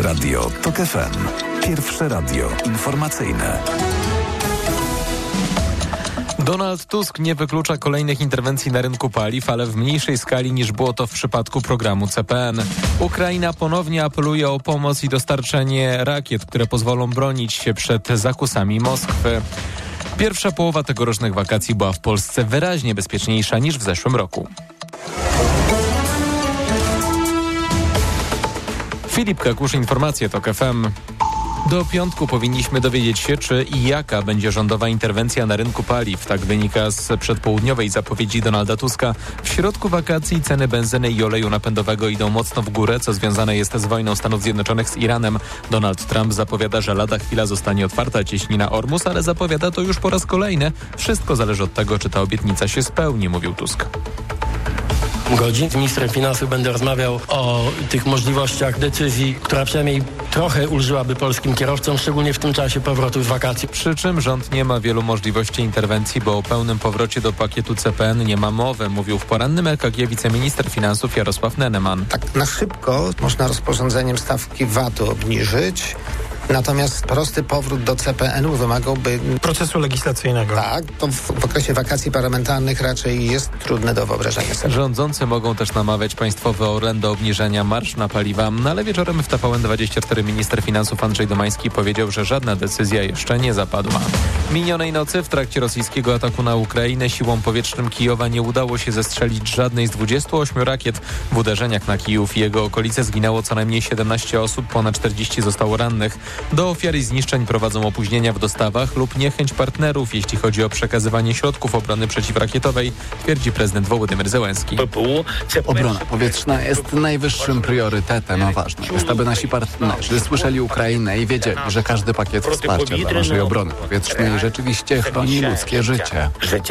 Radio TOK FM. Pierwsze radio informacyjne. Donald Tusk nie wyklucza kolejnych interwencji na rynku paliw, ale w mniejszej skali niż było to w przypadku programu CPN. Ukraina ponownie apeluje o pomoc i dostarczenie rakiet, które pozwolą bronić się przed zakusami Moskwy. Pierwsza połowa tegorocznych wakacji była w Polsce wyraźnie bezpieczniejsza niż w zeszłym roku. Filip Kakusz, informacje TOK FM. Do piątku powinniśmy dowiedzieć się, czy i jaka będzie rządowa interwencja na rynku paliw. Tak wynika z przedpołudniowej zapowiedzi Donalda Tuska. W środku wakacji ceny benzyny i oleju napędowego idą mocno w górę, co związane jest z wojną Stanów Zjednoczonych z Iranem. Donald Trump zapowiada, że lada chwila zostanie otwarta cieśnina Ormus, ale zapowiada to już po raz kolejny. Wszystko zależy od tego, czy ta obietnica się spełni, mówił Tusk. Godzin. Z ministrem finansów będę rozmawiał o tych możliwościach decyzji, która przynajmniej trochę ulżyłaby polskim kierowcom, szczególnie w tym czasie powrotu z wakacji. Przy czym rząd nie ma wielu możliwości interwencji, bo o pełnym powrocie do pakietu CPN nie ma mowy, mówił w porannym EKG wiceminister finansów Jarosław Neneman. Tak na szybko można rozporządzeniem stawki VAT-u obniżyć. Natomiast prosty powrót do CPN-u wymagałby procesu legislacyjnego. Tak, to w okresie wakacji parlamentarnych raczej jest trudne do wyobrażenia sobie. Rządzący mogą też namawiać Państwowy Orlen do obniżenia marż na paliwa, ale wieczorem w TVN24 minister finansów Andrzej Domański powiedział, że żadna decyzja jeszcze nie zapadła. Minionej nocy w trakcie rosyjskiego ataku na Ukrainę siłom powietrznym Kijowa nie udało się zestrzelić żadnej z 28 rakiet. W uderzeniach na Kijów i jego okolice zginęło co najmniej 17 osób, ponad 40 zostało rannych. Do ofiar i zniszczeń prowadzą opóźnienia w dostawach lub niechęć partnerów, jeśli chodzi o przekazywanie środków obrony przeciwrakietowej, twierdzi prezydent Wołodymyr Zełenski. Obrona powietrzna jest najwyższym priorytetem, a ważne jest, aby nasi partnerzy słyszeli Ukrainę i wiedzieli, że każdy pakiet wsparcia dla naszej obrony powietrznej rzeczywiście chroni ludzkie życie.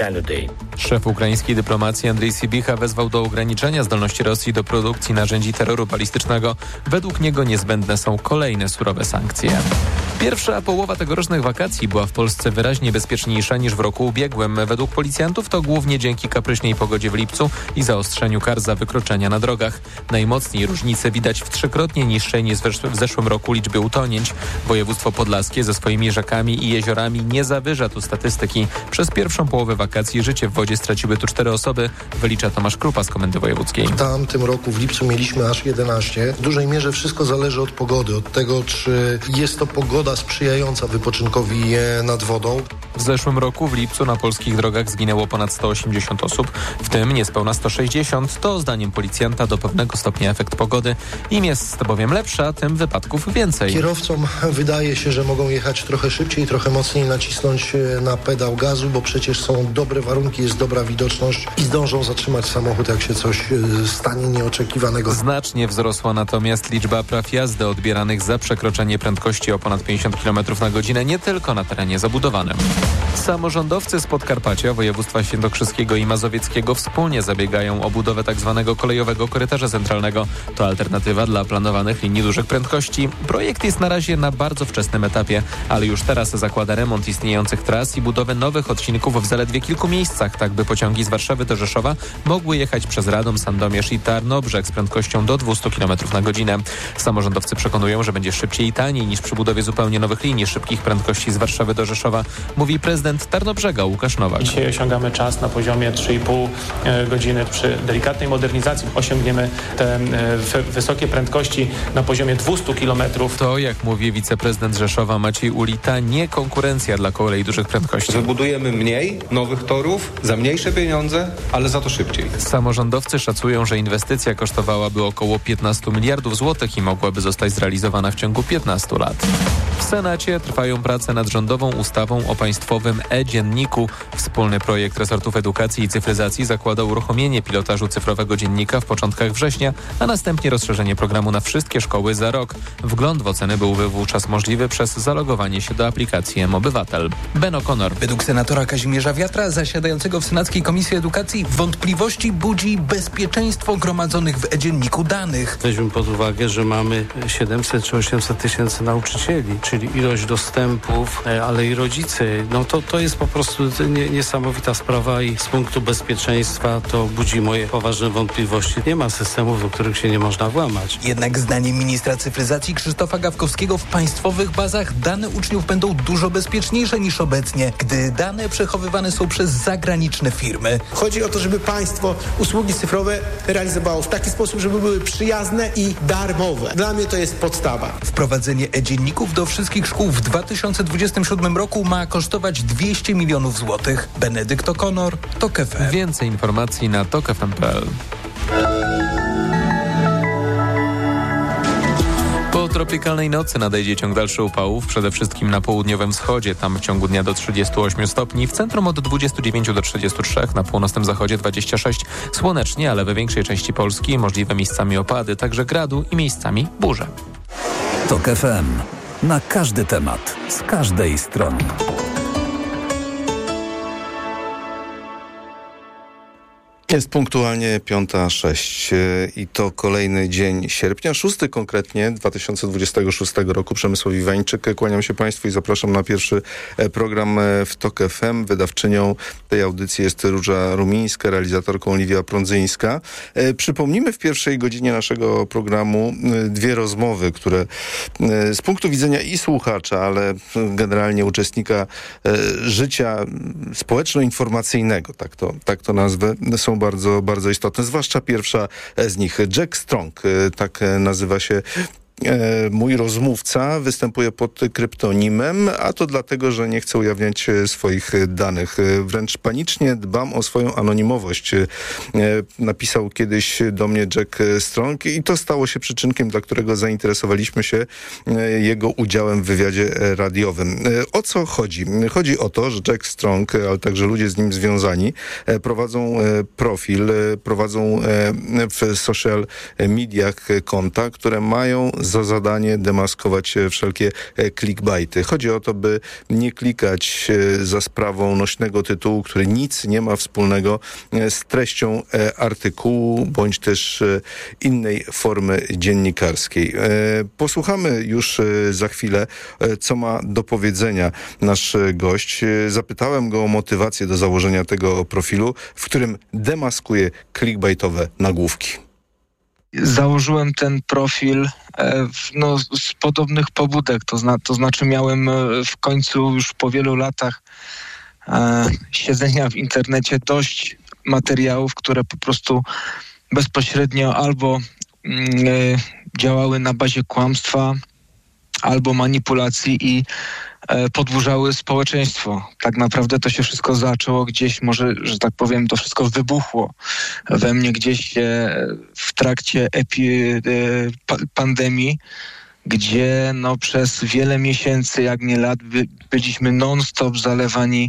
Szef ukraińskiej dyplomacji Andrzej Sybicha wezwał do ograniczenia zdolności Rosji do produkcji narzędzi terroru balistycznego. Według niego niezbędne są kolejne surowe sankcje. Pierwsza połowa tegorocznych wakacji była w Polsce wyraźnie bezpieczniejsza niż w roku ubiegłym. Według policjantów to głównie dzięki kapryśnej pogodzie w lipcu i zaostrzeniu kar za wykroczenia na drogach. Najmocniej różnice widać w trzykrotnie niższej niż w zeszłym roku liczbie utonięć. Województwo podlaskie ze swoimi rzekami i jeziorami nie zawyża tu statystyki. Przez pierwszą połowę wakacji życie w wodzie straciły tu 4 osoby, wylicza Tomasz Krupa z Komendy Wojewódzkiej. W tamtym roku w lipcu mieliśmy aż 11. W dużej mierze wszystko zależy od pogody, od tego, czy jest to pogoda sprzyjająca wypoczynkowi nad wodą. W zeszłym roku w lipcu na polskich drogach zginęło ponad 180 osób, w tym niespełna 160. To zdaniem policjanta do pewnego stopnia efekt pogody. Im jest bowiem lepsza, tym wypadków więcej. Kierowcom wydaje się, że mogą jechać trochę szybciej, trochę mocniej nacisnąć na pedał gazu, bo przecież są dobre warunki, jest dobra widoczność i zdążą zatrzymać samochód, jak się coś stanie nieoczekiwanego. Znacznie wzrosła natomiast liczba praw jazdy odbieranych za przekroczenie prędkości o ponad 50 km na godzinę nie tylko na terenie zabudowanym. Samorządowcy z Podkarpacia, województwa świętokrzyskiego i mazowieckiego wspólnie zabiegają o budowę tzw. kolejowego korytarza centralnego. To alternatywa dla planowanych linii dużych prędkości. Projekt jest na razie na bardzo wczesnym etapie, ale już teraz zakłada remont istniejących tras i budowę nowych odcinków w zaledwie kilku miejscach, tak by pociągi z Warszawy do Rzeszowa mogły jechać przez Radom, Sandomierz i Tarnobrzeg z prędkością do 200 km na godzinę. Samorządowcy przekonują, że będzie szybciej i taniej niż przy budowie zupełnie nowych linii szybkich prędkości z Warszawy do Rzeszowa, mówi prezydent Tarnobrzega Łukasz Nowak. Dzisiaj osiągamy czas na poziomie 3,5 godziny. Przy delikatnej modernizacji osiągniemy te wysokie prędkości na poziomie 200 km. To, jak mówi wiceprezydent Rzeszowa Maciej Ulita, nie konkurencja dla kolei dużych prędkości. Wybudujemy mniej nowych torów za mniejsze pieniądze, ale za to szybciej. Samorządowcy szacują, że inwestycja kosztowałaby około 15 miliardów złotych i mogłaby zostać zrealizowana w ciągu 15 lat. W Senacie trwają prace nad rządową ustawą o państwowym e-dzienniku. Wspólny projekt resortów edukacji i cyfryzacji zakłada uruchomienie pilotażu cyfrowego dziennika w początkach września, a następnie rozszerzenie programu na wszystkie szkoły za rok. Wgląd w oceny byłby wówczas możliwy przez zalogowanie się do aplikacji M-Obywatel. Ben O'Connor. Według senatora Kazimierza Wiatra, zasiadającego w Senackiej Komisji Edukacji, wątpliwości budzi bezpieczeństwo gromadzonych w e-dzienniku danych. Weźmy pod uwagę, że mamy 700 czy 800 tysięcy nauczycieli, czyli ilość dostępów, ale i rodzice. No to to jest po prostu niesamowita sprawa i z punktu bezpieczeństwa to budzi moje poważne wątpliwości. Nie ma systemów, do których się nie można włamać. Jednak zdaniem ministra cyfryzacji Krzysztofa Gawkowskiego w państwowych bazach dane uczniów będą dużo bezpieczniejsze niż obecnie, gdy dane przechowywane są przez zagraniczne firmy. Chodzi o to, żeby państwo usługi cyfrowe realizowało w taki sposób, żeby były przyjazne i darmowe. Dla mnie to jest podstawa. Wprowadzenie e-dzienników do wszystkich szkół w 2027 roku ma kosztować 200 milionów złotych. Benedykt O'Connor, TOK FM. Więcej informacji na tokfm.pl. Po tropikalnej nocy nadejdzie ciąg dalszych upałów, przede wszystkim na południowym wschodzie, tam w ciągu dnia do 38 stopni, w centrum od 29 do 33, na północnym zachodzie 26, słonecznie, ale we większej części Polski możliwe miejscami opady, także gradu i miejscami burze. TOK FM. Na każdy temat, z każdej strony. Jest punktualnie 5:06 i to kolejny dzień sierpnia, 6 konkretnie 2026 roku. Przemysław Iwańczyk, kłaniam się Państwu i zapraszam na pierwszy program w TOK FM. Wydawczynią tej audycji jest Róża Rumińska, realizatorką Oliwia Prądzyńska. Przypomnimy w pierwszej godzinie naszego programu dwie rozmowy, które z punktu widzenia i słuchacza, ale generalnie uczestnika życia społeczno-informacyjnego, tak to nazwę, są bardzo, bardzo istotne, zwłaszcza pierwsza z nich. Jack Strong, tak nazywa się mój rozmówca, występuje pod kryptonimem, a to dlatego, że nie chce ujawniać swoich danych. Wręcz panicznie dbam o swoją anonimowość. Napisał kiedyś do mnie Jack Strong i to stało się przyczynkiem, dla którego zainteresowaliśmy się jego udziałem w wywiadzie radiowym. O co chodzi? Chodzi o to, że Jack Strong, ale także ludzie z nim związani, prowadzą profil, prowadzą w social mediach konta, które mają za zadanie demaskować wszelkie clickbaity. Chodzi o to, by nie klikać za sprawą nośnego tytułu, który nic nie ma wspólnego z treścią artykułu, bądź też innej formy dziennikarskiej. Posłuchamy już za chwilę, co ma do powiedzenia nasz gość. Zapytałem go o motywację do założenia tego profilu, w którym demaskuje clickbaitowe nagłówki. Założyłem ten profil z podobnych pobudek, to znaczy miałem w końcu już po wielu latach siedzenia w internecie dość materiałów, które po prostu bezpośrednio albo działały na bazie kłamstwa, albo manipulacji i podburzały społeczeństwo. Tak naprawdę to się wszystko zaczęło gdzieś, może, że tak powiem, to wszystko wybuchło we mnie gdzieś w trakcie pandemii, gdzie przez wiele miesięcy, jak nie lat, byliśmy non-stop zalewani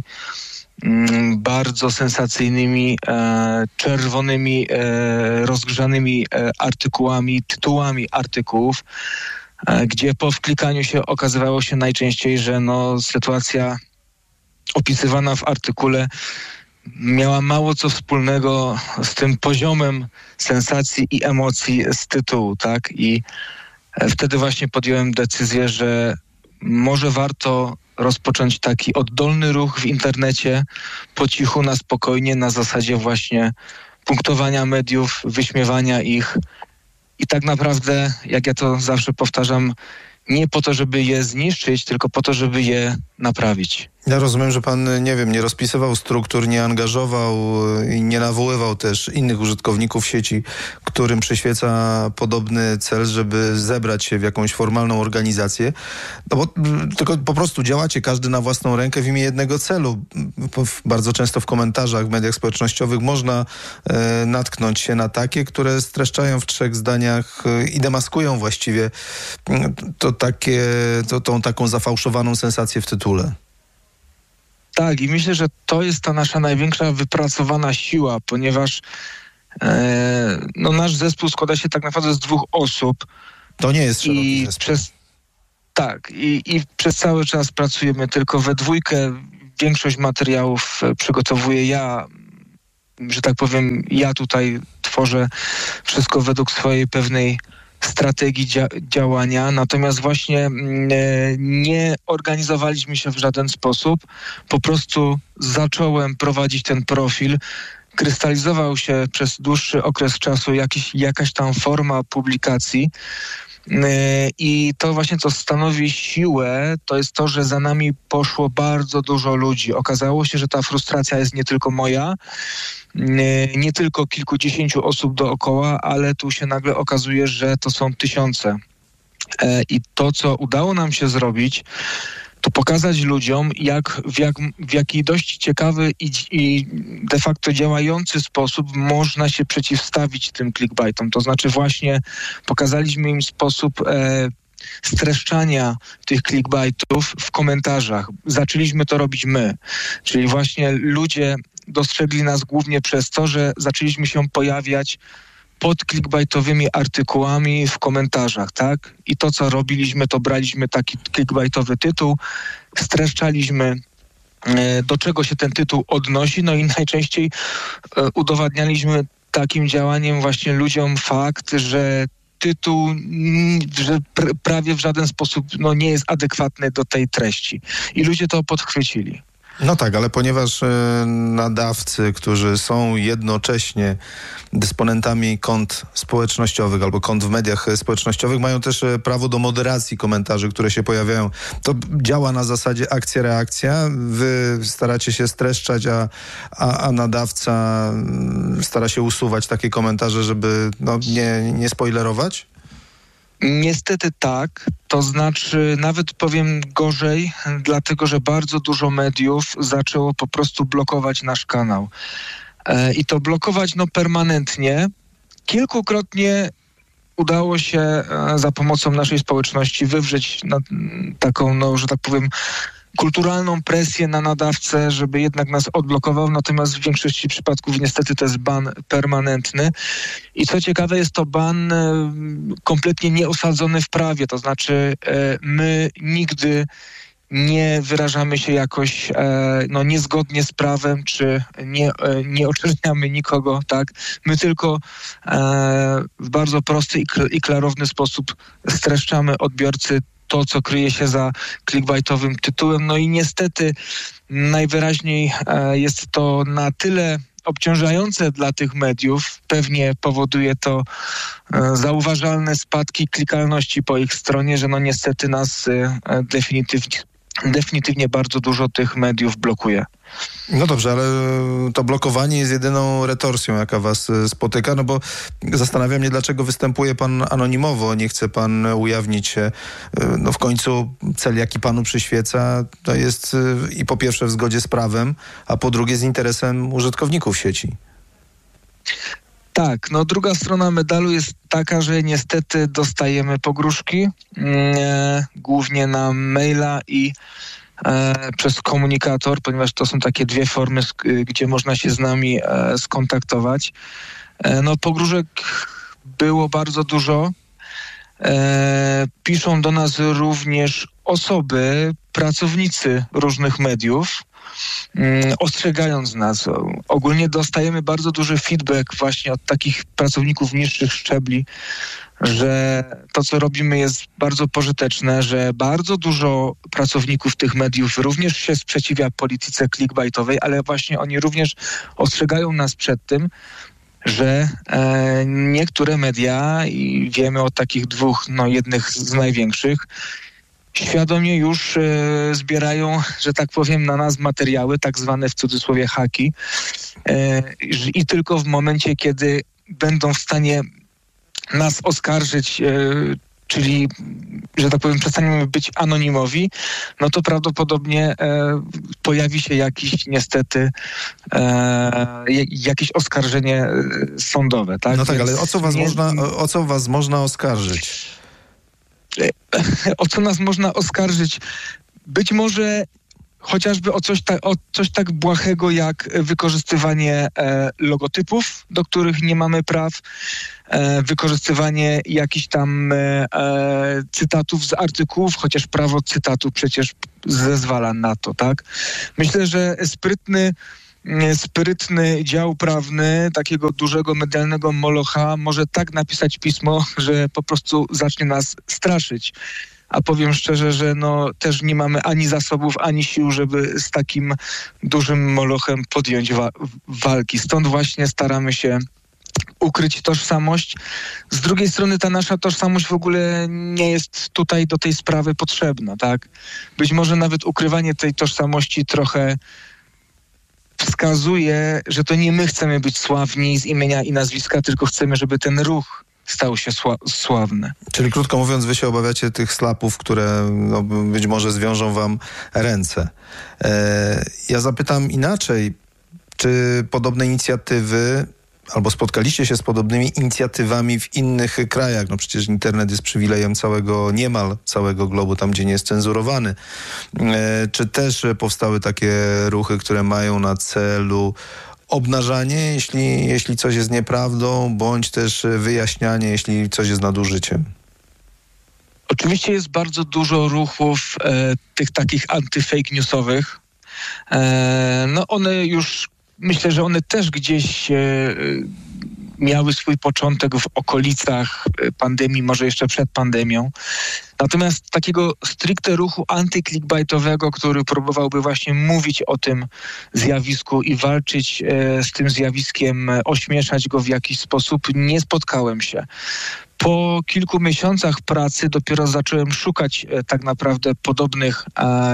bardzo sensacyjnymi, czerwonymi, rozgrzanymi artykułami, tytułami artykułów, gdzie po wklikaniu się okazywało się najczęściej, że sytuacja opisywana w artykule miała mało co wspólnego z tym poziomem sensacji i emocji z tytułu, tak? I wtedy właśnie podjąłem decyzję, że może warto rozpocząć taki oddolny ruch w internecie, po cichu, na spokojnie, na zasadzie właśnie punktowania mediów, wyśmiewania ich. I tak naprawdę, jak ja to zawsze powtarzam, nie po to, żeby je zniszczyć, tylko po to, żeby je naprawić. Ja rozumiem, że pan, nie rozpisywał struktur, nie angażował i nie nawoływał też innych użytkowników sieci, którym przyświeca podobny cel, żeby zebrać się w jakąś formalną organizację. Bo tylko po prostu działacie każdy na własną rękę w imię jednego celu. Bardzo często w komentarzach w mediach społecznościowych można natknąć się na takie, które streszczają w 3 zdaniach i demaskują właściwie tą taką zafałszowaną sensację w tytule. Tak, i myślę, że to jest ta nasza największa wypracowana siła, ponieważ nasz zespół składa się tak naprawdę z 2 osób. To nie jest szeroki zespół. I przez cały czas pracujemy tylko we dwójkę. Większość materiałów przygotowuję ja, że tak powiem, ja tutaj tworzę wszystko według swojej pewnej strategii działania, natomiast właśnie nie organizowaliśmy się w żaden sposób. Po prostu zacząłem prowadzić ten profil. Krystalizował się przez dłuższy okres czasu jakaś tam forma publikacji. I to właśnie, co stanowi siłę, to jest to, że za nami poszło bardzo dużo ludzi. Okazało się, że ta frustracja jest nie tylko moja, nie tylko kilkudziesięciu osób dookoła, ale tu się nagle okazuje, że to są tysiące. I to, co udało nam się zrobić, to pokazać ludziom, w jaki dość ciekawy i de facto działający sposób można się przeciwstawić tym clickbaitom. To znaczy właśnie pokazaliśmy im sposób streszczania tych clickbaitów w komentarzach. Zaczęliśmy to robić my. Czyli właśnie ludzie dostrzegli nas głównie przez to, że zaczęliśmy się pojawiać pod clickbaitowymi artykułami w komentarzach, tak? I to, co robiliśmy, to braliśmy taki clickbaitowy tytuł, streszczaliśmy, do czego się ten tytuł odnosi, no i najczęściej udowadnialiśmy takim działaniem właśnie ludziom fakt, że tytuł, że prawie w żaden sposób nie jest adekwatny do tej treści. I ludzie to podchwycili. No tak, ale ponieważ nadawcy, którzy są jednocześnie dysponentami kont społecznościowych albo kont w mediach społecznościowych, mają też prawo do moderacji komentarzy, które się pojawiają. To działa na zasadzie akcja-reakcja. Wy staracie się streszczać, a nadawca stara się usuwać takie komentarze, żeby nie spoilerować? Niestety tak, to znaczy nawet powiem gorzej, dlatego że bardzo dużo mediów zaczęło po prostu blokować nasz kanał. I to blokować permanentnie. Kilkukrotnie udało się za pomocą naszej społeczności wywrzeć taką, że tak powiem, kulturalną presję na nadawcę, żeby jednak nas odblokował, natomiast w większości przypadków niestety to jest ban permanentny. I co ciekawe, jest to ban kompletnie nieosadzony w prawie, to znaczy my nigdy nie wyrażamy się jakoś niezgodnie z prawem, czy nie oczerniamy nikogo, tak? My tylko w bardzo prosty i klarowny sposób streszczamy odbiorcy to, co kryje się za clickbaitowym tytułem. No i niestety najwyraźniej jest to na tyle obciążające dla tych mediów. Pewnie powoduje to zauważalne spadki klikalności po ich stronie, że niestety nas definitywnie bardzo dużo tych mediów blokuje. No dobrze, ale to blokowanie jest jedyną retorsją, jaka was spotyka, bo zastanawiam mnie, dlaczego występuje pan anonimowo, nie chce pan ujawnić się. W końcu cel, jaki panu przyświeca, to jest i po pierwsze w zgodzie z prawem, a po drugie z interesem użytkowników sieci. Tak, druga strona medalu jest taka, że niestety dostajemy pogróżki, głównie na maila i przez komunikator, ponieważ to są takie dwie formy, gdzie można się z nami skontaktować. Pogróżek było bardzo dużo. Piszą do nas również osoby, pracownicy różnych mediów, ostrzegając nas. Ogólnie dostajemy bardzo duży feedback właśnie od takich pracowników niższych szczebli, że to, co robimy, jest bardzo pożyteczne, że bardzo dużo pracowników tych mediów również się sprzeciwia polityce clickbaitowej, ale właśnie oni również ostrzegają nas przed tym, że niektóre media, i wiemy o takich dwóch, jednych z największych, świadomie już zbierają, że tak powiem, na nas materiały, tak zwane w cudzysłowie haki, i tylko w momencie, kiedy będą w stanie nas oskarżyć, czyli, że tak powiem, przestaniemy być anonimowi, to prawdopodobnie pojawi się niestety jakieś oskarżenie sądowe. Tak? No tak, ale o co was można oskarżyć? O co nas można oskarżyć? Być może chociażby o coś tak błahego jak wykorzystywanie logotypów, do których nie mamy praw, wykorzystywanie jakichś tam cytatów z artykułów, chociaż prawo cytatu przecież zezwala na to, tak? Myślę, że sprytny sprytny dział prawny takiego dużego medialnego molocha może tak napisać pismo, że po prostu zacznie nas straszyć. A powiem szczerze, że też nie mamy ani zasobów, ani sił, żeby z takim dużym molochem podjąć walki. Stąd właśnie staramy się ukryć tożsamość. Z drugiej strony ta nasza tożsamość w ogóle nie jest tutaj do tej sprawy potrzebna, tak? Być może nawet ukrywanie tej tożsamości trochę wskazuje, że to nie my chcemy być sławni z imienia i nazwiska, tylko chcemy, żeby ten ruch stał się sławny. Czyli krótko mówiąc, wy się obawiacie tych slapów, które być może zwiążą wam ręce. Ja zapytam inaczej, czy podobne inicjatywy albo spotkaliście się z podobnymi inicjatywami w innych krajach? No przecież internet jest przywilejem niemal całego globu, tam gdzie nie jest cenzurowany. Czy też powstały takie ruchy, które mają na celu obnażanie, jeśli coś jest nieprawdą, bądź też wyjaśnianie, jeśli coś jest nadużyciem? Oczywiście jest bardzo dużo ruchów tych takich anty-fake newsowych. One już, myślę, że one też gdzieś miały swój początek w okolicach pandemii, może jeszcze przed pandemią. Natomiast takiego stricte ruchu anty-clickbaitowego, który próbowałby właśnie mówić o tym zjawisku i walczyć z tym zjawiskiem, ośmieszać go w jakiś sposób, nie spotkałem się. Po kilku miesiącach pracy dopiero zacząłem szukać tak naprawdę podobnych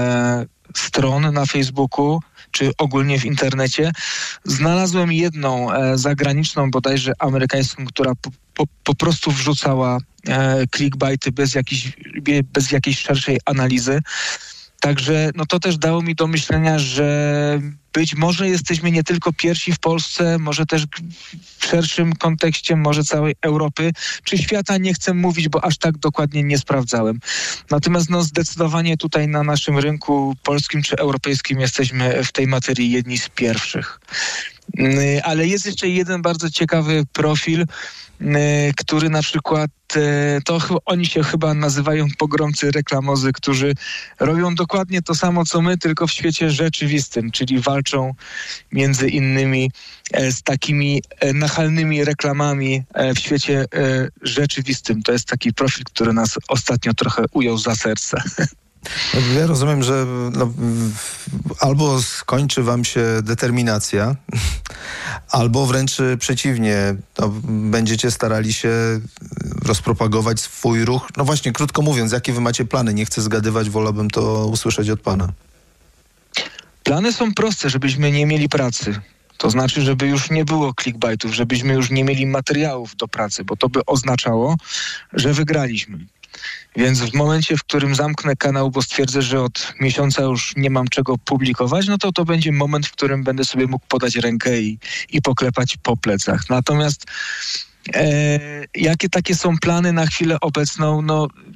stron na Facebooku, czy ogólnie w internecie. Znalazłem jedną zagraniczną, bodajże amerykańską, która po prostu wrzucała clickbaity bez jakiejś szerszej analizy. Także to też dało mi do myślenia, że być może jesteśmy nie tylko pierwsi w Polsce, może też w szerszym kontekście, może całej Europy, czy świata, nie chcę mówić, bo aż tak dokładnie nie sprawdzałem. Natomiast zdecydowanie tutaj na naszym rynku polskim czy europejskim jesteśmy w tej materii jedni z pierwszych. Ale jest jeszcze jeden bardzo ciekawy profil, który na przykład, oni się chyba nazywają pogromcy reklamozy, którzy robią dokładnie to samo, co my, tylko w świecie rzeczywistym, czyli walczą między innymi z takimi nachalnymi reklamami w świecie rzeczywistym. To jest taki profil, który nas ostatnio trochę ujął za serce. Ja rozumiem, że albo skończy wam się determinacja, albo wręcz przeciwnie, będziecie starali się rozpropagować swój ruch. No właśnie, krótko mówiąc, jakie wy macie plany? Nie chcę zgadywać, wolałbym to usłyszeć od pana. Plany są proste, żebyśmy nie mieli pracy. To znaczy, żeby już nie było clickbaitów, żebyśmy już nie mieli materiałów do pracy, bo to by oznaczało, że wygraliśmy. Więc w momencie, w którym zamknę kanał, bo stwierdzę, że od miesiąca już nie mam czego publikować, to będzie moment, w którym będę sobie mógł podać rękę i poklepać po plecach. Natomiast jakie takie są plany na chwilę obecną?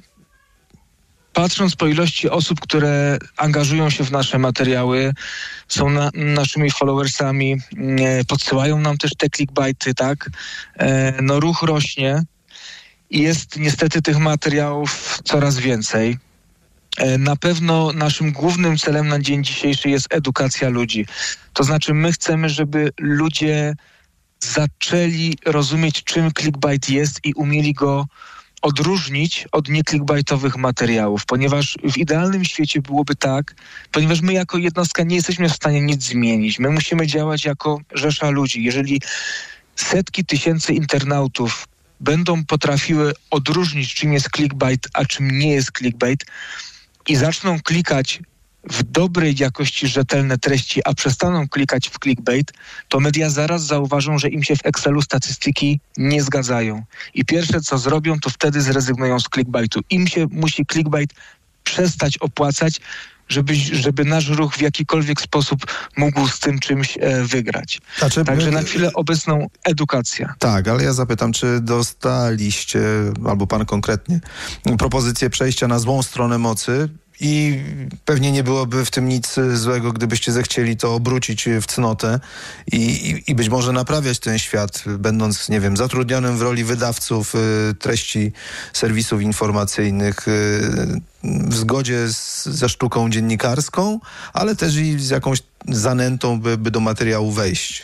Patrząc po ilości osób, które angażują się w nasze materiały, są naszymi followersami, podsyłają nam też te clickbaity, tak? Ruch rośnie. I jest niestety tych materiałów coraz więcej. Na pewno naszym głównym celem na dzień dzisiejszy jest edukacja ludzi. To znaczy my chcemy, żeby ludzie zaczęli rozumieć, czym clickbait jest i umieli go odróżnić od nie-clickbaitowych materiałów, ponieważ w idealnym świecie byłoby tak, ponieważ my jako jednostka nie jesteśmy w stanie nic zmienić. My musimy działać jako rzesza ludzi. Jeżeli setki tysięcy internautów będą potrafiły odróżnić, czym jest clickbait, a czym nie jest clickbait i zaczną klikać w dobrej jakości rzetelne treści, a przestaną klikać w clickbait, to media zaraz zauważą, że im się w Excelu statystyki nie zgadzają. I pierwsze, co zrobią, to wtedy zrezygnują z clickbaitu. Im się musi clickbait przestać opłacać, żeby nasz ruch w jakikolwiek sposób mógł z tym czymś wygrać. Także na chwilę obecną edukacja. Tak, ale ja zapytam, czy dostaliście, albo pan konkretnie, propozycję przejścia na złą stronę mocy? I pewnie nie byłoby w tym nic złego, gdybyście zechcieli to obrócić w cnotę i być może naprawiać ten świat, będąc, nie wiem, zatrudnionym w roli wydawców treści serwisów informacyjnych w zgodzie ze sztuką dziennikarską, ale też i z jakąś zanętą, by do materiału wejść?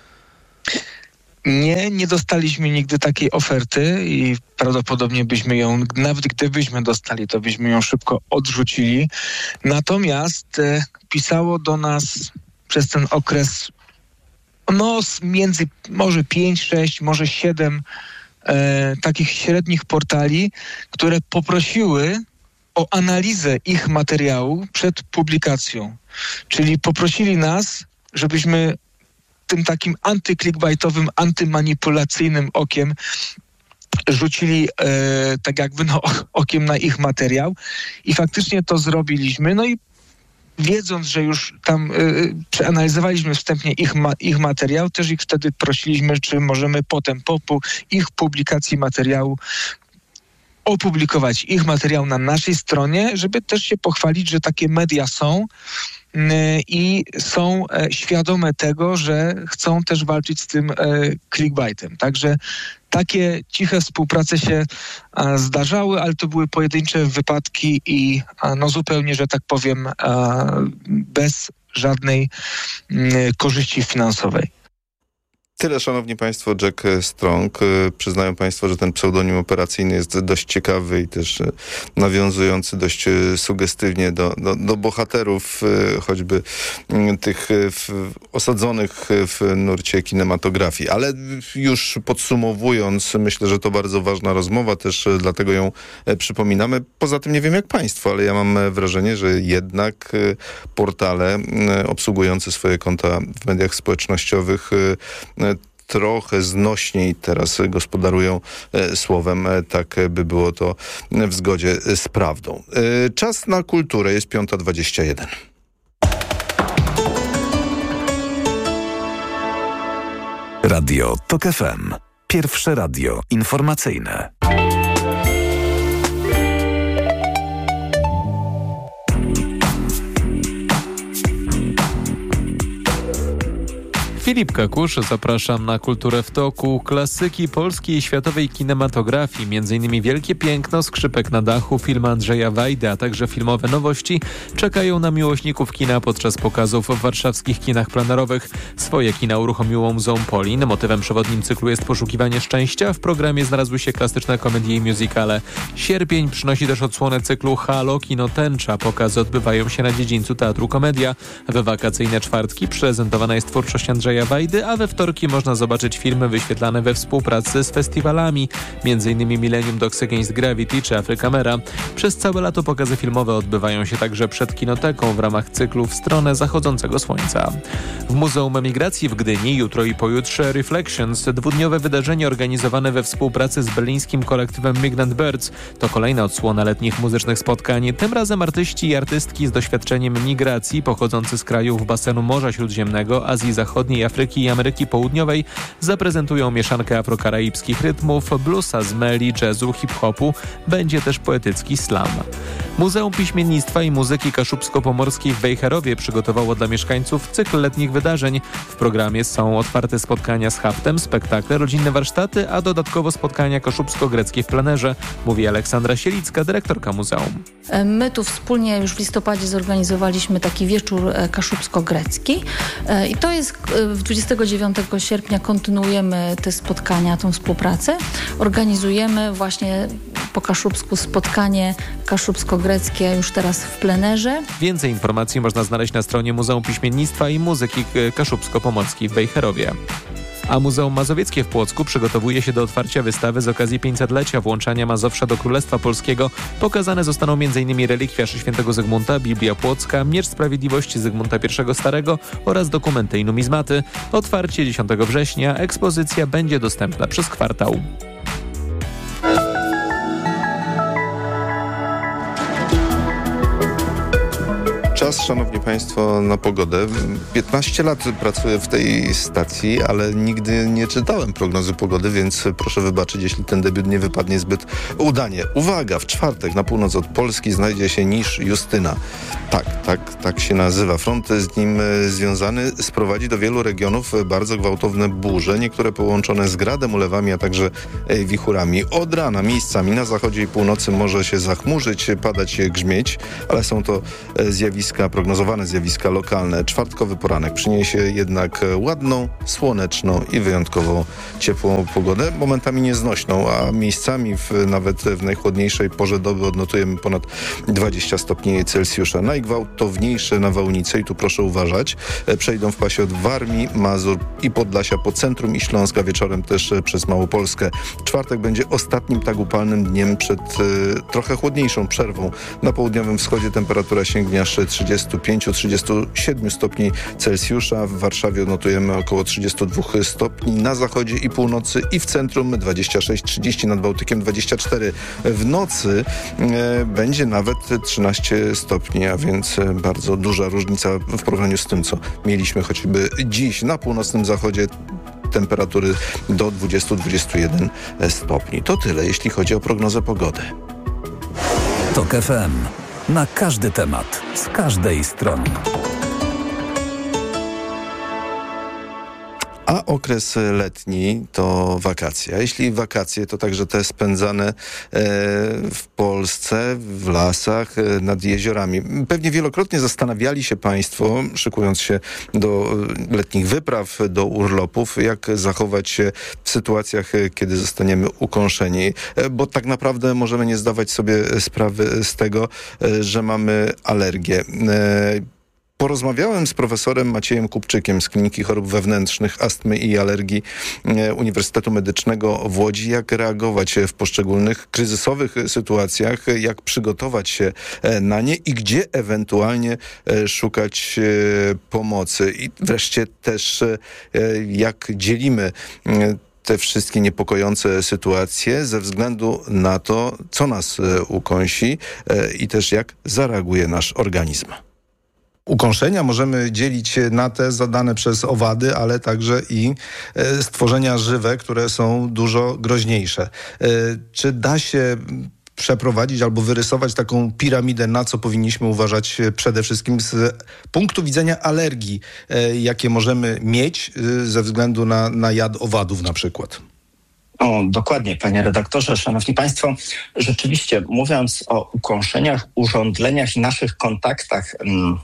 Nie dostaliśmy nigdy takiej oferty i prawdopodobnie byśmy ją, nawet gdybyśmy dostali, to byśmy ją szybko odrzucili. Natomiast pisało do nas przez ten okres między może 5, 6, może 7 takich średnich portali, które poprosiły o analizę ich materiału przed publikacją. Czyli poprosili nas, żebyśmy tym takim anty-clickbaitowym, antymanipulacyjnym okiem rzucili tak jakby okiem na ich materiał i faktycznie to zrobiliśmy. No i wiedząc, że już tam przeanalizowaliśmy wstępnie ich materiał, też ich wtedy prosiliśmy, czy możemy potem po ich publikacji materiału opublikować ich materiał na naszej stronie, żeby też się pochwalić, że takie media są i są świadome tego, że chcą też walczyć z tym clickbaitem. Także takie ciche współprace się zdarzały, ale to były pojedyncze wypadki i zupełnie, że tak powiem, bez żadnej korzyści finansowej. Tyle, szanowni państwo, Jack Strong. Przyznają państwo, że ten pseudonim operacyjny jest dość ciekawy i też nawiązujący dość sugestywnie do bohaterów, choćby tych osadzonych w nurcie kinematografii. Ale już podsumowując, myślę, że to bardzo ważna rozmowa, też dlatego ją przypominamy. Poza tym nie wiem jak państwo, ale ja mam wrażenie, że jednak portale obsługujące swoje konta w mediach społecznościowych trochę znośniej teraz gospodarują słowem, tak by było to w zgodzie z prawdą. Czas na kulturę, jest 5:21. Radio TOK FM. Pierwsze radio informacyjne. Filip Kakusz, zapraszam na Kulturę w toku. Klasyki polskiej i światowej kinematografii, m.in. Wielkie piękno, Skrzypek na dachu, film Andrzeja Wajdy, a także filmowe nowości czekają na miłośników kina podczas pokazów w warszawskich kinach plenerowych. Swoje kina uruchomiło Muzeum Polin. Motywem przewodnim cyklu jest poszukiwanie szczęścia. W programie znalazły się klasyczne komedie i musicale. Sierpień przynosi też odsłonę cyklu Halo, kino tęcza. Pokazy odbywają się na dziedzińcu Teatru Komedia. We wakacyjne czwartki prezentowana jest twórczość Andrzeja Wajdy, a we wtorki można zobaczyć filmy wyświetlane we współpracy z festiwalami, m.in. Millennium Dogs Against Gravity czy Afrykamera. Przez całe lato pokazy filmowe odbywają się także przed Kinoteką w ramach cyklu W stronę zachodzącego słońca. W Muzeum Emigracji w Gdyni jutro i pojutrze Reflections, dwudniowe wydarzenie organizowane we współpracy z berlińskim kolektywem Migrant Birds. To kolejna odsłona letnich muzycznych spotkań. Tym razem artyści i artystki z doświadczeniem migracji pochodzący z krajów basenu Morza Śródziemnego, Azji Zachodniej, Afryki i Ameryki Południowej zaprezentują mieszankę afrokaraibskich rytmów, bluesa z meli, jazzu, hip-hopu. Będzie też poetycki slam. Muzeum Piśmiennictwa i Muzyki Kaszubsko-Pomorskiej w Wejherowie przygotowało dla mieszkańców cykl letnich wydarzeń. W programie są otwarte spotkania z haftem, spektakle, rodzinne warsztaty, a dodatkowo spotkania kaszubsko-greckie w plenerze, mówi Aleksandra Sielicka, dyrektorka muzeum. My tu wspólnie już w listopadzie zorganizowaliśmy taki wieczór kaszubsko-grecki i to jest 29 sierpnia kontynuujemy te spotkania, tą współpracę. Organizujemy właśnie po kaszubsku spotkanie kaszubsko-greckie już teraz w plenerze. Więcej informacji można znaleźć na stronie Muzeum Piśmiennictwa i Muzyki Kaszubsko-Pomorskiej w Wejherowie. A Muzeum Mazowieckie w Płocku przygotowuje się do otwarcia wystawy z okazji 500-lecia włączania Mazowsza do Królestwa Polskiego. Pokazane zostaną m.in. relikwiarz świętego Zygmunta, Biblia Płocka, Miecz Sprawiedliwości Zygmunta I Starego oraz dokumenty i numizmaty. Otwarcie 10 września. Ekspozycja będzie dostępna przez kwartał. Czas, szanowni państwo, na pogodę. 15 lat pracuję w tej stacji, ale nigdy nie czytałem prognozy pogody, więc proszę wybaczyć, jeśli ten debiut nie wypadnie zbyt udanie. Uwaga, w czwartek na północ od Polski znajdzie się niż Justyna. Tak się nazywa. Front z nim związany sprowadzi do wielu regionów bardzo gwałtowne burze, niektóre połączone z gradem, ulewami, a także wichurami. Od rana miejscami na zachodzie i północy może się zachmurzyć, padać, grzmieć, ale są to zjawiska prognozowane zjawiska lokalne. Czwartkowy poranek przyniesie jednak ładną, słoneczną i wyjątkowo ciepłą pogodę, momentami nieznośną, a miejscami nawet w najchłodniejszej porze doby odnotujemy ponad 20 stopni Celsjusza. Najgwałtowniejsze nawałnice, i tu proszę uważać, przejdą w pasie od Warmii, Mazur i Podlasia po centrum i Śląska, wieczorem też przez Małopolskę. Czwartek będzie ostatnim tak upalnym dniem przed trochę chłodniejszą przerwą. Na południowym wschodzie temperatura sięgnie aż 35-37 stopni Celsjusza. W Warszawie odnotujemy około 32 stopni. Na zachodzie i północy i w centrum 26-30, nad Bałtykiem 24. W nocy będzie nawet 13 stopni, a więc bardzo duża różnica w porównaniu z tym, co mieliśmy choćby dziś. Na północnym zachodzie temperatury do 20-21 stopni. To tyle, jeśli chodzi o prognozę pogody. TOK FM. Na każdy temat, z każdej strony. A okres letni to wakacje. A jeśli wakacje, to także te spędzane w Polsce, w lasach, nad jeziorami. Pewnie wielokrotnie zastanawiali się Państwo, szykując się do letnich wypraw, do urlopów, jak zachować się w sytuacjach, kiedy zostaniemy ukąszeni. Bo tak naprawdę możemy nie zdawać sobie sprawy z tego, że mamy alergię. Porozmawiałem z profesorem Maciejem Kupczykiem z Kliniki Chorób Wewnętrznych, Astmy i Alergii Uniwersytetu Medycznego w Łodzi, jak reagować w poszczególnych kryzysowych sytuacjach, jak przygotować się na nie i gdzie ewentualnie szukać pomocy. I wreszcie też jak dzielimy te wszystkie niepokojące sytuacje ze względu na to, co nas ukąsi i też jak zareaguje nasz organizm. Ukąszenia możemy dzielić na te zadane przez owady, ale także i stworzenia żywe, które są dużo groźniejsze. Czy da się przeprowadzić albo wyrysować taką piramidę, na co powinniśmy uważać przede wszystkim z punktu widzenia alergii, jakie możemy mieć ze względu na jad owadów na przykład? O, dokładnie, panie redaktorze, szanowni państwo. Rzeczywiście, mówiąc o ukąszeniach, urządleniach i naszych kontaktach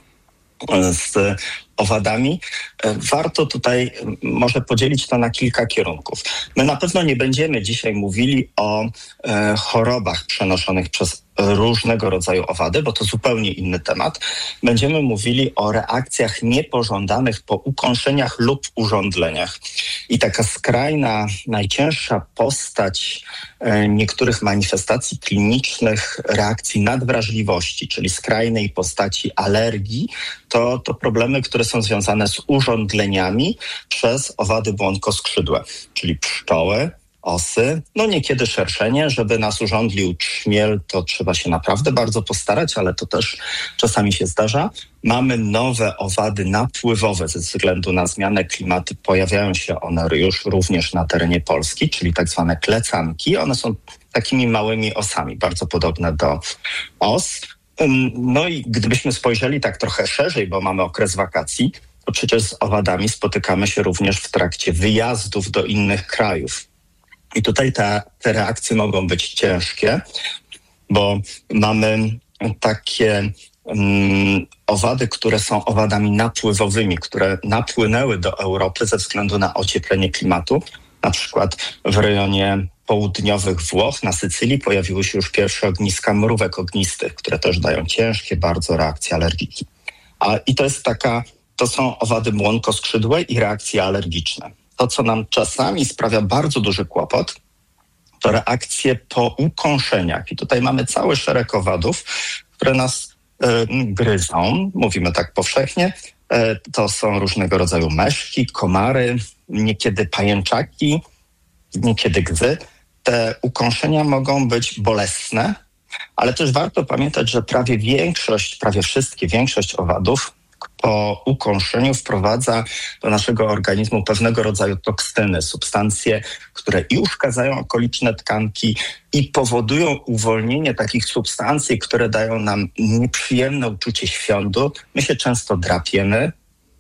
z owadami, warto tutaj może podzielić to na kilka kierunków. My na pewno nie będziemy dzisiaj mówili o chorobach przenoszonych przez różnego rodzaju owady, bo to zupełnie inny temat. Będziemy mówili o reakcjach niepożądanych po ukąszeniach lub urządleniach. I taka skrajna, najcięższa postać niektórych manifestacji klinicznych reakcji nadwrażliwości, czyli skrajnej postaci alergii, to problemy, które są związane z urządleniami przez owady błonkoskrzydłe, czyli pszczoły, osy, niekiedy szerszenie. Żeby nas urządlił trzmiel, to trzeba się naprawdę bardzo postarać, ale to też czasami się zdarza. Mamy nowe owady napływowe ze względu na zmianę klimatu. Pojawiają się one już również na terenie Polski, czyli tak zwane klecanki. One są takimi małymi osami, bardzo podobne do os. I gdybyśmy spojrzeli tak trochę szerzej, bo mamy okres wakacji, to przecież z owadami spotykamy się również w trakcie wyjazdów do innych krajów. I tutaj te reakcje mogą być ciężkie, bo mamy takie owady, które są owadami napływowymi, które napłynęły do Europy ze względu na ocieplenie klimatu. Na przykład w rejonie południowych Włoch, na Sycylii, pojawiły się już pierwsze ogniska mrówek ognistych, które też dają ciężkie bardzo reakcje alergiki. I to są owady błonkoskrzydłe i reakcje alergiczne. To, co nam czasami sprawia bardzo duży kłopot, to reakcje po ukąszeniach. I tutaj mamy cały szereg owadów, które nas gryzą, mówimy tak powszechnie. To są różnego rodzaju meszki, komary, niekiedy pajęczaki, niekiedy gzy. Te ukąszenia mogą być bolesne, ale też warto pamiętać, że większość owadów po ukąszeniu wprowadza do naszego organizmu pewnego rodzaju toksyny, substancje, które i uszkadzają okoliczne tkanki i powodują uwolnienie takich substancji, które dają nam nieprzyjemne uczucie świądu. My się często drapiemy.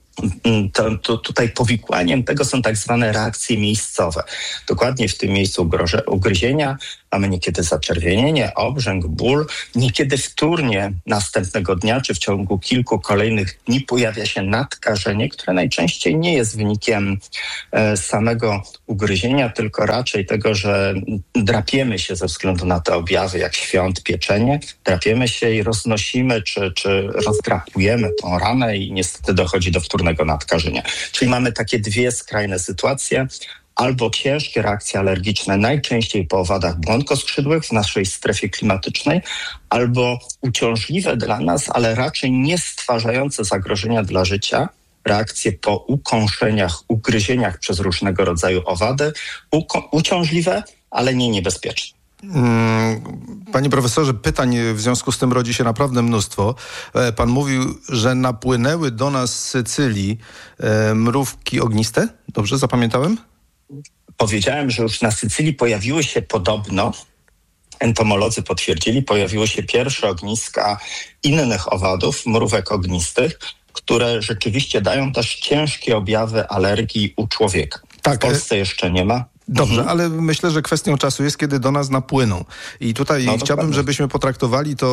Tutaj powikłaniem tego są tak zwane reakcje miejscowe. Dokładnie w tym miejscu ugryzienia Mamy niekiedy zaczerwienienie, obrzęk, ból. Niekiedy wtórnie następnego dnia czy w ciągu kilku kolejnych dni pojawia się nadkażenie, które najczęściej nie jest wynikiem samego ugryzienia, tylko raczej tego, że drapiemy się ze względu na te objawy, jak świąt, pieczenie. Drapiemy się i roznosimy czy rozdrapujemy tą ranę i niestety dochodzi do wtórnego nadkażenia. Czyli mamy takie dwie skrajne sytuacje. Albo ciężkie reakcje alergiczne, najczęściej po owadach błonkoskrzydłych w naszej strefie klimatycznej, albo uciążliwe dla nas, ale raczej nie stwarzające zagrożenia dla życia, reakcje po ukąszeniach, ugryzieniach przez różnego rodzaju owady, uciążliwe, ale nie niebezpieczne. Panie profesorze, pytań w związku z tym rodzi się naprawdę mnóstwo. Pan mówił, że napłynęły do nas z Sycylii mrówki ogniste? Dobrze zapamiętałem? Powiedziałem, że już na Sycylii pojawiły się podobno, entomolodzy potwierdzili, pojawiły się pierwsze ogniska innych owadów, mrówek ognistych, które rzeczywiście dają też ciężkie objawy alergii u człowieka. Tak. W Polsce jeszcze nie ma. Dobrze, ale myślę, że kwestią czasu jest, kiedy do nas napłyną. I tutaj chciałbym, żebyśmy potraktowali to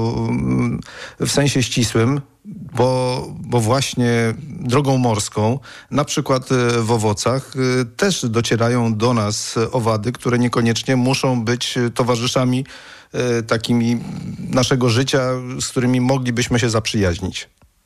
w sensie ścisłym, bo właśnie drogą morską, na przykład w owocach, też docierają do nas owady, które niekoniecznie muszą być towarzyszami takimi naszego życia, z którymi moglibyśmy się zaprzyjaźnić.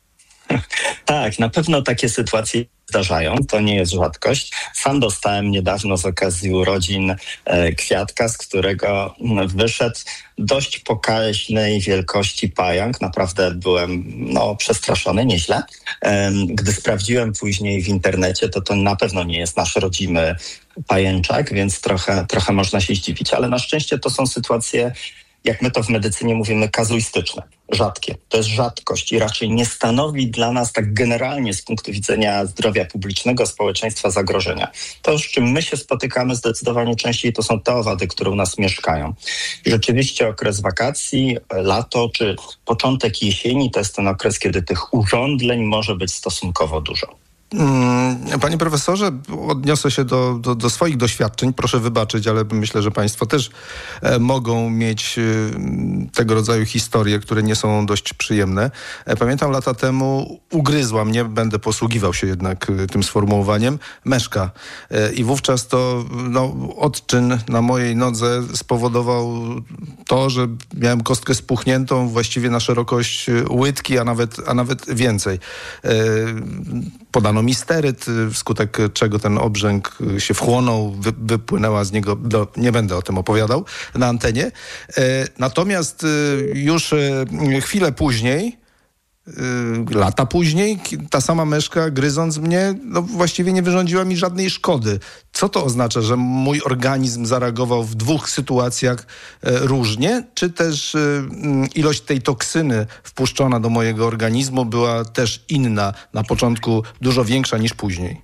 Tak, na pewno takie sytuacje zdarzają, to nie jest rzadkość. Sam dostałem niedawno z okazji urodzin kwiatka, z którego wyszedł dość pokaźnej wielkości pająk. Naprawdę byłem przestraszony, nieźle. Gdy sprawdziłem później w internecie, to na pewno nie jest nasz rodzimy pajęczak, więc trochę można się zdziwić, ale na szczęście to są sytuacje, jak my to w medycynie mówimy, kazuistyczne, rzadkie. To jest rzadkość i raczej nie stanowi dla nas tak generalnie z punktu widzenia zdrowia publicznego, społeczeństwa zagrożenia. To, z czym my się spotykamy zdecydowanie częściej, to są te owady, które u nas mieszkają. I rzeczywiście okres wakacji, lato czy początek jesieni to jest ten okres, kiedy tych urządzeń może być stosunkowo dużo. Panie profesorze, odniosę się do swoich doświadczeń. Proszę wybaczyć, ale myślę, że państwo też mogą mieć tego rodzaju historie, które nie są dość przyjemne. Pamiętam lata temu ugryzła mnie, będę posługiwał się jednak tym sformułowaniem, meszka. I wówczas to odczyn na mojej nodze spowodował to, że miałem kostkę spuchniętą właściwie na szerokość łydki, a nawet więcej. Podano mi steryt, wskutek czego ten obrzęk się wchłonął, wypłynęła z niego, nie będę o tym opowiadał na antenie. Natomiast już chwilę później, lata później, ta sama myszka, gryząc mnie, właściwie nie wyrządziła mi żadnej szkody. Co to oznacza, że mój organizm zareagował w dwóch sytuacjach różnie, czy też ilość tej toksyny wpuszczona do mojego organizmu była też inna, na początku dużo większa niż później?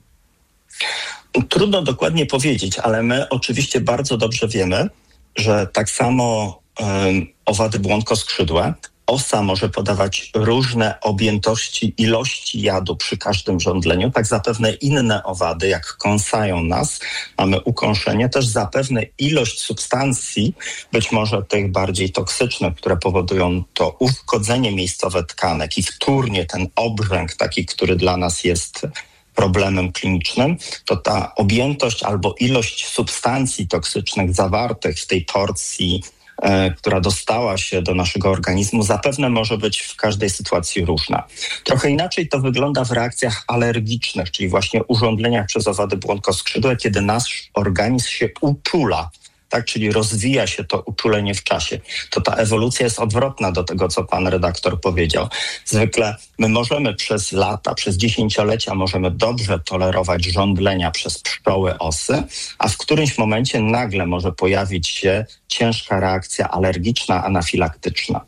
Trudno dokładnie powiedzieć, ale my oczywiście bardzo dobrze wiemy, że tak samo owady błonkoskrzydłe, osa może podawać różne objętości ilości jadu przy każdym żądleniu. Tak zapewne inne owady, jak kąsają nas, mamy ukąszenie, też zapewne ilość substancji, być może tych bardziej toksycznych, które powodują to uszkodzenie miejscowe tkanek i wtórnie ten obrzęk taki, który dla nas jest problemem klinicznym, to ta objętość albo ilość substancji toksycznych zawartych w tej porcji, która dostała się do naszego organizmu, zapewne może być w każdej sytuacji różna. Trochę inaczej to wygląda w reakcjach alergicznych, czyli właśnie urządzeniach przez owady błonkoskrzydłe, kiedy nasz organizm się uczula, tak, czyli rozwija się to uczulenie w czasie. To ta ewolucja jest odwrotna do tego, co pan redaktor powiedział. Zwykle my możemy przez lata, przez dziesięciolecia możemy dobrze tolerować żądlenia przez pszczoły osy, a w którymś momencie nagle może pojawić się ciężka reakcja alergiczna, anafilaktyczna.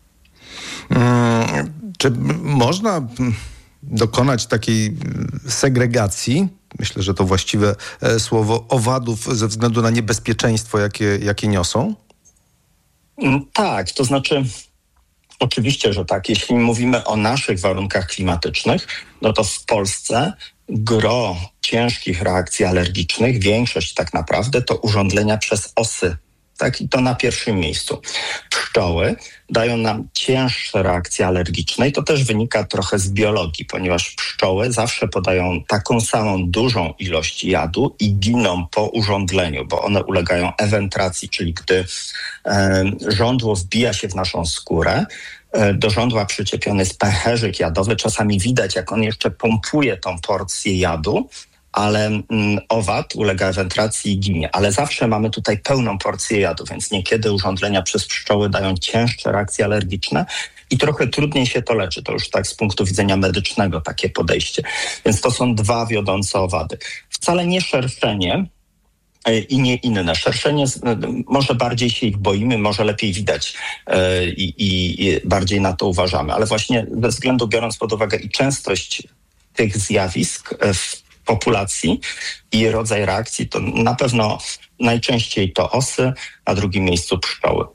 Czy można dokonać takiej segregacji, myślę, że to właściwe słowo, owadów ze względu na niebezpieczeństwo, jakie niosą? Tak, to znaczy oczywiście, że tak. Jeśli mówimy o naszych warunkach klimatycznych, no to w Polsce gro ciężkich reakcji alergicznych, większość tak naprawdę to urządzenia przez osy, kontaktach i to na pierwszym miejscu. Pszczoły dają nam cięższe reakcje alergiczne i to też wynika trochę z biologii, ponieważ pszczoły zawsze podają taką samą dużą ilość jadu i giną po urządleniu, bo one ulegają ewentracji, czyli gdy żądło wbija się w naszą skórę, do żądła przyczepiony jest pęcherzyk jadowy. Czasami widać, jak on jeszcze pompuje tą porcję jadu, ale owad ulega ewentracji i ginie. Ale zawsze mamy tutaj pełną porcję jadu, więc niekiedy urządlenia przez pszczoły dają cięższe reakcje alergiczne i trochę trudniej się to leczy. To już tak z punktu widzenia medycznego takie podejście. Więc to są dwa wiodące owady. Wcale nie szerszenie i nie inne. Szerszenie, może bardziej się ich boimy, może lepiej widać i bardziej na to uważamy. Ale właśnie ze względu, biorąc pod uwagę i częstość tych zjawisk w populacji i rodzaj reakcji, to na pewno najczęściej to osy, na drugim miejscu pszczoły.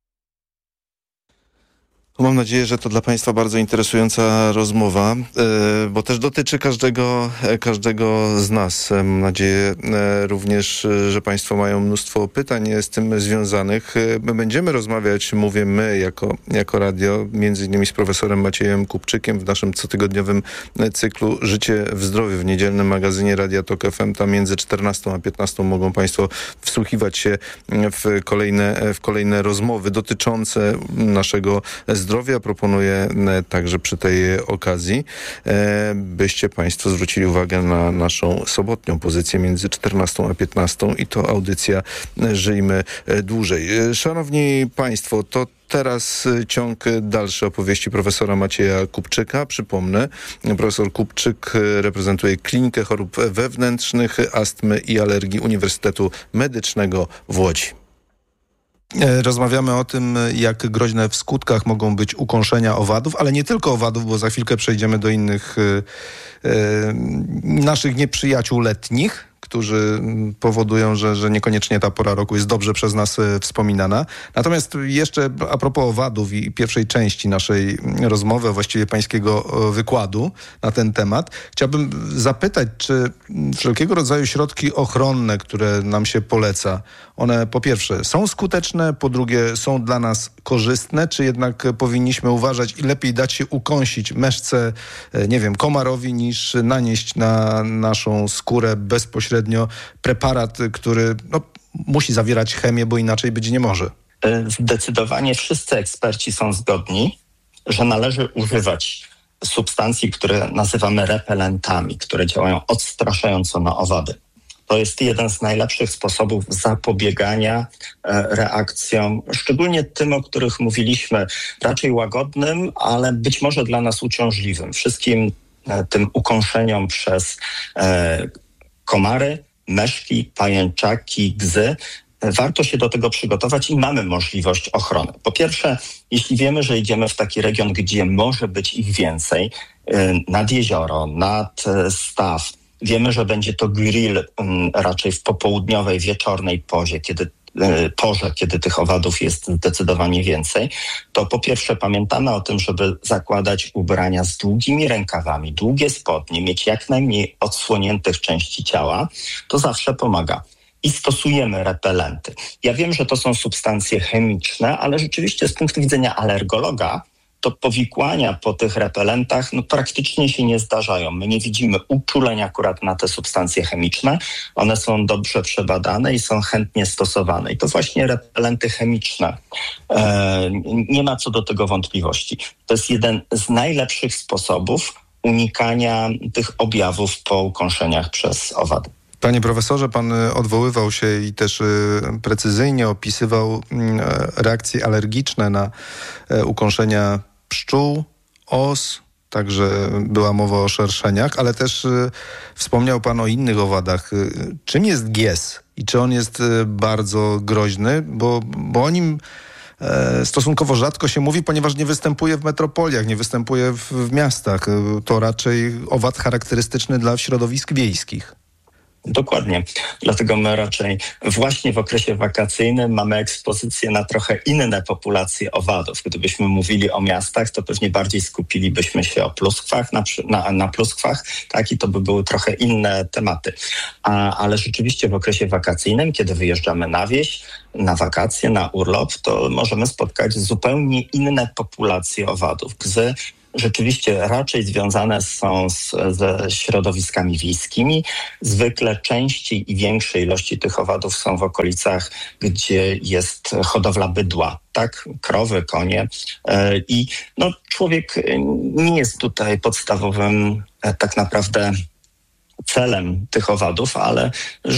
Mam nadzieję, że to dla Państwa bardzo interesująca rozmowa, bo też dotyczy każdego z nas. Mam nadzieję również, że Państwo mają mnóstwo pytań z tym związanych. My będziemy rozmawiać, mówię my jako radio, między innymi z profesorem Maciejem Kupczykiem w naszym cotygodniowym cyklu Życie w zdrowiu w niedzielnym magazynie Radia Tok FM. Tam między 14 a 15 mogą Państwo wsłuchiwać się w kolejne rozmowy dotyczące naszego zdrowia. Proponuję także przy tej okazji, byście Państwo zwrócili uwagę na naszą sobotnią pozycję między 14 a 15 i to audycja Żyjmy Dłużej. Szanowni Państwo, to teraz ciąg dalszy opowieści profesora Macieja Kupczyka. Przypomnę, profesor Kupczyk reprezentuje Klinikę Chorób Wewnętrznych, Astmy i Alergii Uniwersytetu Medycznego w Łodzi. Rozmawiamy o tym, jak groźne w skutkach mogą być ukąszenia owadów, ale nie tylko owadów, bo za chwilkę przejdziemy do innych naszych nieprzyjaciół letnich, którzy powodują, że niekoniecznie ta pora roku jest dobrze przez nas wspominana. Natomiast jeszcze a propos owadów i pierwszej części naszej rozmowy, a właściwie pańskiego wykładu na ten temat, chciałbym zapytać, czy wszelkiego rodzaju środki ochronne, które nam się poleca, one po pierwsze są skuteczne, po drugie są dla nas korzystne, czy jednak powinniśmy uważać i lepiej dać się ukąsić meszce, nie wiem, komarowi, niż nanieść na naszą skórę bezpośrednio preparat, który musi zawierać chemię, bo inaczej być nie może. Zdecydowanie wszyscy eksperci są zgodni, że należy używać substancji, które nazywamy repelentami, które działają odstraszająco na owady. To jest jeden z najlepszych sposobów zapobiegania reakcjom, szczególnie tym, o których mówiliśmy, raczej łagodnym, ale być może dla nas uciążliwym. Wszystkim tym ukąszeniom przez komary, meszki, pajęczaki, gzy. Warto się do tego przygotować i mamy możliwość ochrony. Po pierwsze, jeśli wiemy, że idziemy w taki region, gdzie może być ich więcej, nad jezioro, nad staw, wiemy, że będzie to grill raczej w popołudniowej, wieczornej porze, kiedy tych owadów jest zdecydowanie więcej, to po pierwsze pamiętamy o tym, żeby zakładać ubrania z długimi rękawami, długie spodnie, mieć jak najmniej odsłoniętych części ciała, to zawsze pomaga. I stosujemy repelenty. Ja wiem, że to są substancje chemiczne, ale rzeczywiście z punktu widzenia alergologa to powikłania po tych repelentach praktycznie się nie zdarzają. My nie widzimy uczuleń akurat na te substancje chemiczne. One są dobrze przebadane i są chętnie stosowane. I to właśnie repelenty chemiczne. Nie ma co do tego wątpliwości. To jest jeden z najlepszych sposobów unikania tych objawów po ukąszeniach przez owady. Panie profesorze, pan odwoływał się i też precyzyjnie opisywał reakcje alergiczne na ukąszenia pszczół, os, także była mowa o szerszeniach, ale też wspomniał pan o innych owadach. Czym jest gies i czy on jest bardzo groźny? Bo o nim stosunkowo rzadko się mówi, ponieważ nie występuje w metropoliach, nie występuje w miastach. To raczej owad charakterystyczny dla środowisk wiejskich. Dokładnie. Dlatego my raczej właśnie w okresie wakacyjnym mamy ekspozycję na trochę inne populacje owadów. Gdybyśmy mówili o miastach, to pewnie bardziej skupilibyśmy się o pluskwach, na pluskwach, tak? I to by były trochę inne tematy. Ale rzeczywiście w okresie wakacyjnym, kiedy wyjeżdżamy na wieś, na wakacje, na urlop, to możemy spotkać zupełnie inne populacje owadów. Gzy rzeczywiście raczej związane są ze środowiskami wiejskimi. Zwykle częściej i większej ilości tych owadów są w okolicach, gdzie jest hodowla bydła, tak? Krowy, konie. I człowiek nie jest tutaj podstawowym tak naprawdę celem tych owadów, ale